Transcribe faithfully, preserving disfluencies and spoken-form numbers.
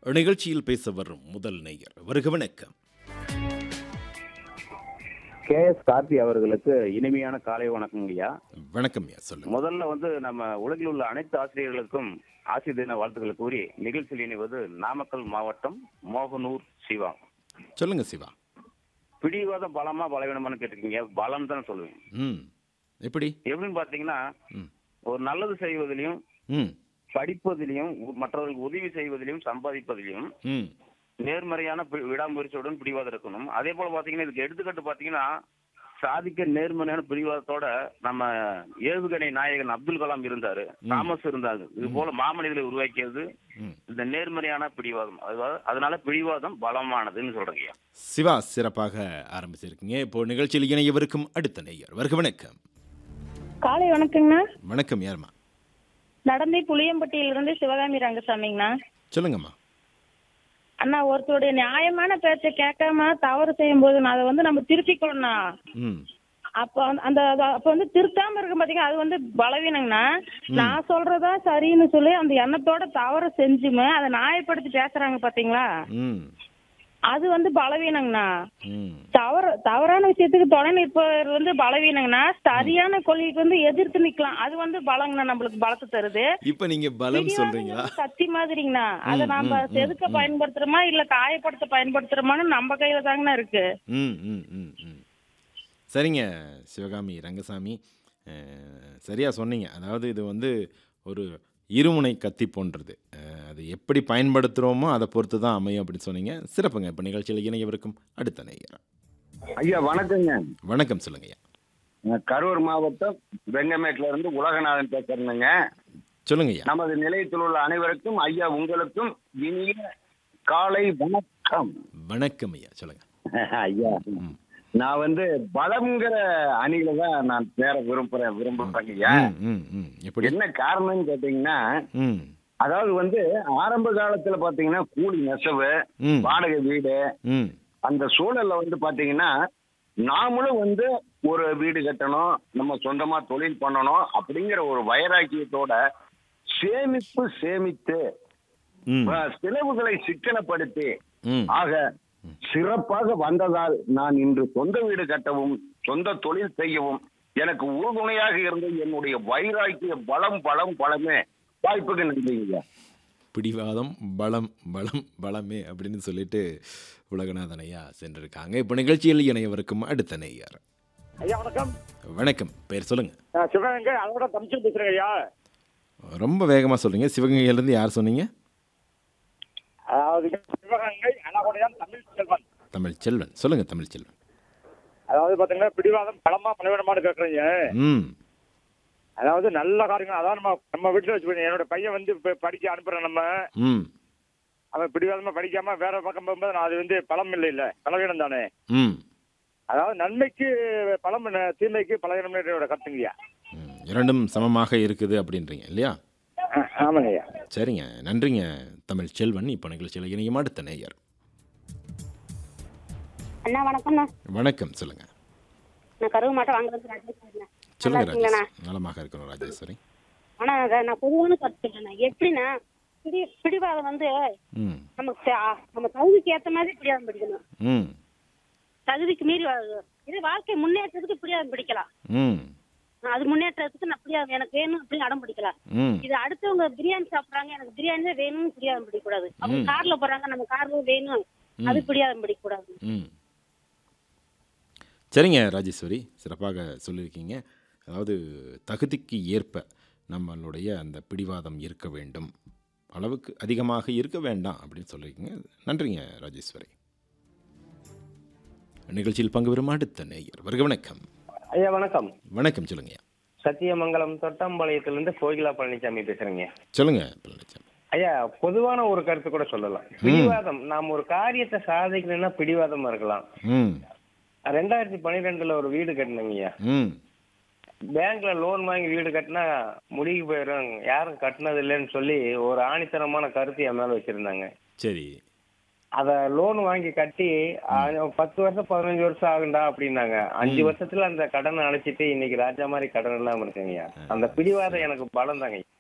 நிகழ்ச்சியில் பேச வரும் முதல் நேயர். வருக வணக்கம். கே எஸ் கார்த்தி அவர்களுக்கு இனிமையான காலை வணக்கம் ஐயா. வணக்கம் ஐயா, சொல்லுங்க. முதல்ல வந்து நம்ம உலகில் உள்ள அனைத்து ஆசிரியர்களுக்கும் ஆசிரியர் தின வாழ்த்துக்களை கூறி நிகழ்ச்சியில் இணைவது நாமக்கல் மாவட்டம் மோகனூர் சிவா. சொல்லுங்க சிவா. பிடிவாதம் பலமா பலவீனமானு கேட்டிருக்கீங்க. பலம் தான் சொல்லுவேன். ம் எப்படி எப்படின்னு பாத்தீங்கன்னா, ஒரு நல்லது செய்வதிலையும் ம் படிப்பதிலையும் மற்றவர்களுக்கு உதவி செய்வதிலையும் சம்பாதிப்பதிலையும் ம் நேர்மறையான பி- விடாமுயற்சியுடன் பிடிவாதம் இருக்கணும். அதே போல பாத்தீங்கன்னா, இதுக்கு எடுத்துக்காட்டு பாத்தீங்கன்னா, சாதிக்க நேர்மறையான பிடிவாதத்தோட நம்ம ஏவுகணை நாயகன் அப்துல் கலாம் இருந்தாரு, தாமஸ் இருந்தாரு. இது போல மாமனிதரை உருவாக்கியது ம் இந்த நேர்மறையான பிடிவாதம். அதாவது அதனால பிடிவாதம் பலமானதுன்னு சொல்றீங்க. சிவா, சிறப்பாக ஆரம்பிச்சிருக்கீங்க. இப்போ நிகழ்ச்சியில் இணையவருக்கும் அடுத்த நேயர். வருக வணக்கம். காலை வணக்கங்கண்ணா. வணக்கம். யாருமா? நடந்தை புளியம்பட்டியிலிருந்து சிவகாமி ரங்கசாமிங்கண்ணா. சொல்லுங்கம்மா. அண்ணா, ஒருத்தருடைய நியாயமான பேச்சை கேட்காம தவறு செய்யும் போது அதை வந்து நம்ம திருத்திக்கணும்ண்ணா. ம் அப்ப வந்து- அந்த அது- அப்ப வந்து திருத்தாம இருக்க பாத்தீங்க, அது வந்து பலவீனங்கண்ணா. நான் சொல்றதா சரின்னு சொல்லி அந்த எண்ணத்தோட தவறு செஞ்சுமே அதை நியாயப்படுத்தி பேசுறாங்க பாத்தீங்களா, ம் அது வந்து பலவீனங்கண்ணா. ம் தவறு தவறான விஷயத்துக்கு துணை நிற்பவர் வந்து பலவீனங்கண்ணா. சரியான கொள்கைக்கு வந்து எதிர்த்து நிக்கலாம், அது வந்து பலங்கண்ணா, நம்மளுக்கு பலத்தை தருது. இப்போ நீங்க பலம் சொல்றீங்களா? பிடிவாதங்கிறது கத்தி மாதிரிங்கண்ணா. அதை ம், நாம ம், செதுக்க ம். பயன்படுத்துறோமா இல்ல காயப்படுத்த பயன்படுத்துறோமான்னு நம்ம கையில தாங்கண்ணா இருக்கு. ம் ம் ம் ம் சரிங்க சிவகாமி ரங்கசாமி, அஹ், சரியா சொன்னீங்க. அதாவது இது வந்து ஒரு இருமுனை கத்தி போன்றது. அஹ், அது எப்படி பயன்படுத்துகிறோமோ அதை பொறுத்து தான் அமையும் அப்படின்னு சொன்னீங்க. சிறப்புங்க. இப்போ நிகழ்ச்சியில் இணையவருக்கும் அடுத்த நேயர். ஐயா வணக்கங்க. வணக்கம், சொல்லுங்க ஐயா. நான் கரூர் மாவட்டம் வெங்கமேட்ல இருந்து உலகநாதன் பேசுறேங்க. சொல்லுங்க ஐயா. நமது நிலையத்தில் உள்ள அனைவருக்கும் ஐயா உங்களுக்கும் இனிய காலை வணக்கம். வணக்கம் ஐயா, சொல்லுங்க. ஐயா ம் நான் வந்து பலம்ங்கிற அணியில தான் நான் சேர விரும்புறேன் விரும்புறேங்க ஐயா. ம், ம் ம் எப்படி? என்ன காரணம்னு கேட்டீங்கன்னா, ம் அதாவது வந்து ஆரம்ப காலத்துல பாத்தீங்கன்னா கூலி நெசவு, ம் வாடகை வீடு, ம் அந்த சூழல்ல வந்து பாத்தீங்கன்னா நாமளும் வந்து ஒரு வீடு கட்டணும், நம்ம சொந்தமா தொழில் பண்ணணும் அப்படிங்கிற ஒரு வைராக்கியத்தோட சேமிப்பு சேமித்து ம் அஹ், செலவுகளை சிக்கனப்படுத்தி ம் ஆக சிறப்பாக வந்ததால் நான் இன்று சொந்த வீடு கட்டவும் சொந்த தொழில் செய்யவும் எனக்கு உறுதுணையாக இருந்த என்னுடைய வைராக்கிய பலம் பலம் பலமே. வாய்ப்புக்கு நன்றிங்க. பிடிவாதம் பலம் பலம் பலமே அப்படின்னு சொல்லிட்டு உலகநாதன் ஐயா சென்றிருக்காங்க. இப்போ நிகழ்ச்சியில் இணையவருக்கும் அடுத்த நேயர். ஐயா வணக்கம். வணக்கம். பேர் சொல்லுங்க. நான் சிவகங்கை அதோட தமிழ்ச்சி பேசுறேன் ஐயா. ரொம்ப வேகமாக சொல்றீங்க. சிவகங்கையிலேருந்து யார் சொன்னீங்க? அதாவது சிவகங்கை அழகுடையான் தமிழ் செல்வன். தமிழ் செல்வன். சொல்லுங்க தமிழ் செல்வன். அதாவது பாத்தீங்கன்னா பிடிவாதம் பலமா பலவீனமானு கேட்கறீங்க. ம் அதாவது நல்ல காரியங்கள், அதாவது நம்ம நம்ம வீட்டுல வச்சு என்னோட பையன் வந்து இப்ப படிக்க அனுப்புறேன், நம்ம ம் அவன் பிடிவாதமா படிக்காம வேற பக்கம் போகும்போது நான் அது வந்து பலம் இல்லை இல்ல பலவீனம் தானே. ம் அதாவது நன்மைக்கு பலம், தீமைக்கு பலவீனம் என்னோட கருத்துங்கய்யா. ம். இரண்டும் சமமாக இருக்குது அப்படின்றீங்க இல்லையா? ஆமாங்க ஐயா. சரிங்க, நன்றிங்க தமிழ் செல்வன். இப்போ நிகழ்ச்சியில் இணையும் அடுத்த நேயர். அண்ணா வணக்கம்ண்ணா. வணக்கம், சொல்லுங்க. நான் கருவு மாட்டை வாங்குறது ராஜேஸ்வரிண்ணா. சொல்லுங்க நல்லா இருக்கீங்களாண்ணா? ராஜேஷ். நலமாக இருக்கணும் ராஜேஸ்வரி. ஆனா அதை நான் பொதுவான கருத்து சொல்றேண்ணா. எப்படின்னா, பிடி பிடிவாதம் வந்து ம் நமக்கு தே- நம்ம தகுதிக்கு ஏத்த மாதிரி பிடிவாதம் பிடிக்கணும். ம் தகுதிக்கு மீறி வா- இது வாழ்க்கை முன்னேற்றத்துக்கு பிடிவாதம் பிடிக்கலாம். ம் அது முன்னேற்றத்துக்கு நான் பிடிவாதம் எனக்கு வேணும் அப்படின்னு அடம் பிடிக்கலாம். ம் இது அடுத்தவங்க பிரியாணி சாப்பிடுறாங்க, எனக்கு பிரியாணி தான் வேணும்னு பிடிவாதம் பிடிக்கக்கூடாது. அவங்க ம். கார்ல போறாங்க, நம்ம கார்ல வேணும், அது பிடிவாதம் பிடிக்கக்கூடாது. ம் சரிங்க ராஜேஸ்வரி, சிறப்பாக சொல்லியிருக்கீங்க. அதாவது தகுதிக்கு ஏற்ப நம்மளுடைய அந்த பிடிவாதம் இருக்க வேண்டும், அளவுக்கு அதிகமாக இருக்க வேண்டாம் அப்படின்னு சொல்லியிருக்கீங்க. நன்றிங்க ராஜேஸ்வரி. நிகழ்ச்சியில் பங்கு பெறும் அடுத்த நேயர். வருக வணக்கம். ஐயா வணக்கம். வணக்கம், சொல்லுங்க. சத்தியமங்கலம் தொட்டம்பாளையத்திலிருந்து கோகிலா பழனிசாமி பேசுறேங்க. சொல்லுங்க பழனிசாமி. ஐயா பொதுவான ஒரு கருத்து கூட சொல்லலாம். பிடிவாதம், நாம் ஒரு காரியத்தை சாதிக்கணும்னா பிடிவாதம் இருக்கலாம். ம் ரெண்டாயிரத்தி பன்னிரெண்டுல ஒரு வீடு கட்டினங்க ஐயா. ம் பேங்க்ல லோன் வாங்கி வீடு கட்டினா முடிவு போயிடும், யாரும் கட்டினது இல்லைன்னு சொல்லி ஒரு ஆணித்தனமான கருத்து என் மேல வச்சிருந்தாங்க. சரி. அத லோன் வாங்கி கட்டி அஹ், பத்து வருஷம் பதினஞ்சு வருஷம் ஆகுண்டா அப்படின்னாங்க. அஞ்சு வருஷத்துல அந்த கடனை அழைச்சிட்டு இன்னைக்கு ராஜா மாதிரி கடன் இல்லாம இருக்குங்க. அந்த பிடிவாதம் எனக்கு பலம் தாங்க.